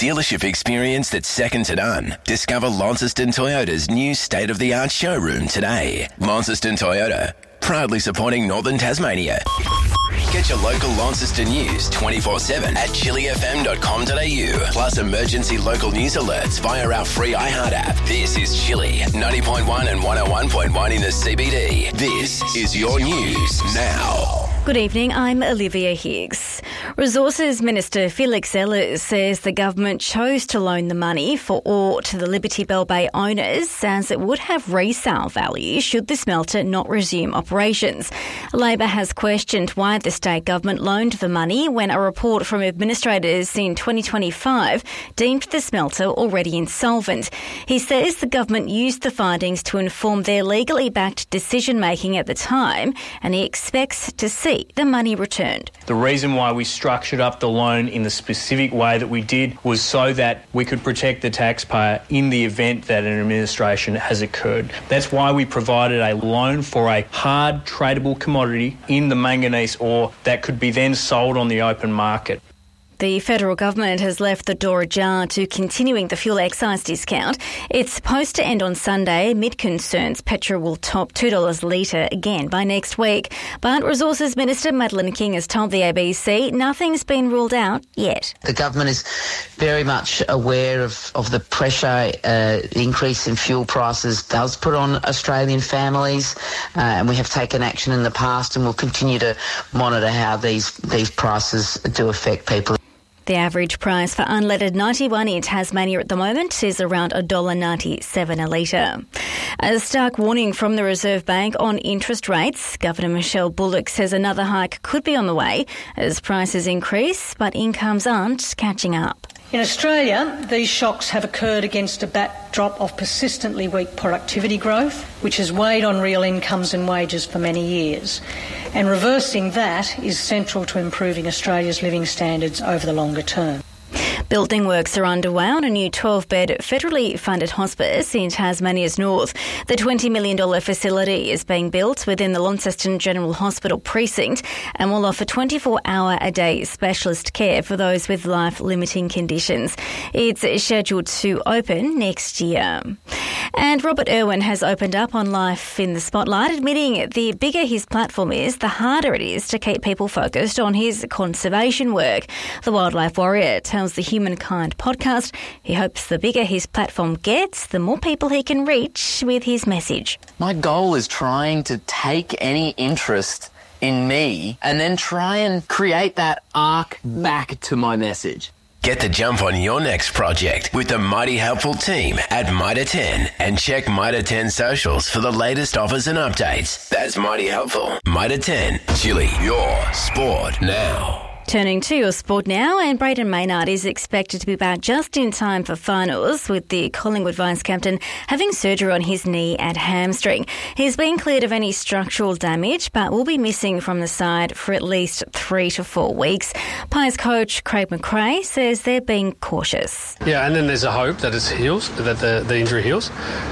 Dealership experience that's second to none. Discover Launceston Toyota's new state-of-the-art showroom today. Launceston Toyota, proudly supporting Northern Tasmania. Get your local Launceston news 24/7 at chillyfm.com.au. Plus emergency local news alerts via our free iHeart app. This is Chilly 90.1 and 101.1 in the CBD. This is your news now. Good evening, I'm Olivia Higgs. Resources Minister Felix Ellers says the government chose to loan the money for ore to the Liberty Bell Bay owners as it would have resale value should the smelter not resume operations. Labor has questioned why the state government loaned the money when a report from administrators in 2025 deemed the smelter already insolvent. He says the government used the findings to inform their legally backed decision-making at the time, and he expects to see the money returned. The reason why we structured up the loan in the specific way that we did was so that we could protect the taxpayer in the event that an administration has occurred. That's why we provided a loan for a hard tradable commodity in the manganese ore that could be then sold on the open market. The federal government has left the door ajar to continuing the fuel excise discount. It's supposed to end on Sunday amid concerns petrol will top $2 a litre again by next week. But Resources Minister Madeleine King has told the ABC nothing's been ruled out yet. The government is very much aware of the pressure increase in fuel prices does put on Australian families, and we have taken action in the past and will continue to monitor how these prices do affect people. The average price for unleaded 91 in Tasmania at the moment is around $1.97 a litre. A stark warning from the Reserve Bank on interest rates. Governor Michelle Bullock says another hike could be on the way as prices increase, but incomes aren't catching up. In Australia, these shocks have occurred against a backdrop of persistently weak productivity growth, which has weighed on real incomes and wages for many years. And reversing that is central to improving Australia's living standards over the longer term. Building works are underway on a new 12-bed federally funded hospice in Tasmania's north. The $20 million facility is being built within the Launceston General Hospital precinct and will offer 24-hour-a-day specialist care for those with life-limiting conditions. It's scheduled to open next year. And Robert Irwin has opened up on Life in the Spotlight, admitting the bigger his platform is, the harder it is to keep people focused on his conservation work. The wildlife warrior tells the Humankind podcast he hopes the bigger his platform gets, the more people he can reach with his message. My goal is trying to take any interest in me and then try and create that arc back to my message. Get the jump on your next project with the Mighty Helpful team at Mitre 10 and check Mitre 10 socials for the latest offers and updates. That's Mighty Helpful. Mitre 10, Chilly, your sport now. Turning to your sport now, and Brayden Maynard is expected to be back just in time for finals, with the Collingwood vice-captain having surgery on his knee and hamstring. He's been cleared of any structural damage, but will be missing from the side for at least 3 to 4 weeks. Pies coach Craig McRae says they're being cautious. Yeah, and then there's a hope that it heals, that the injury heals.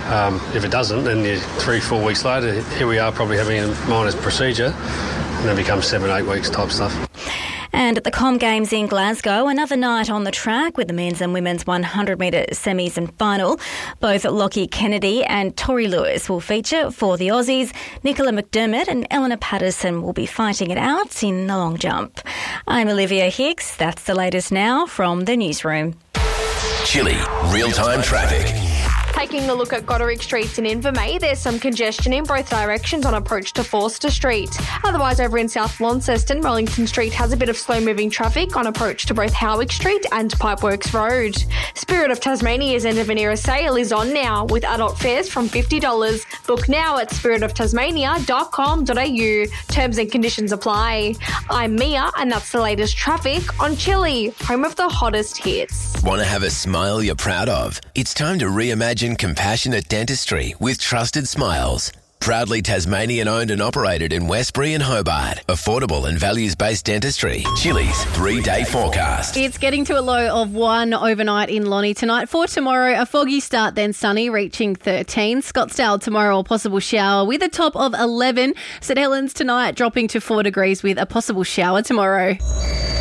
If it doesn't, then 3-4 weeks later, here we are probably having a minor procedure, and then it becomes 7-8 weeks type stuff. And at the Com Games in Glasgow, another night on the track with the men's and women's 100-metre semis and final. Both Lockie Kennedy and Tori Lewis will feature for the Aussies. Nicola McDermott and Eleanor Patterson will be fighting it out in the long jump. I'm Olivia Hicks. That's the latest now from the newsroom. Chilly, real-time traffic. Taking a look at Goderic Streets in Invermay, there's some congestion in both directions on approach to Forster Street. Otherwise, over in South Launceston, Wellington Street has a bit of slow-moving traffic on approach to both Howick Street and Pipeworks Road. Spirit of Tasmania's end of an era sale is on now, with adult fares from $50. Book now at spiritoftasmania.com.au. Terms and conditions apply. I'm Mia, and that's the latest traffic on Chilly, home of the hottest hits. Want to have a smile you're proud of? It's time to reimagine compassionate dentistry with Trusted Smiles. Proudly Tasmanian owned and operated in Westbury and Hobart. Affordable and values-based dentistry. Chilly's 3-day forecast. It's getting to a low of 1 overnight in Lonnie tonight. For tomorrow, a foggy start, then sunny, reaching 13. Scottsdale tomorrow, a possible shower with a top of 11. St Helens tonight, dropping to 4 degrees with a possible shower tomorrow.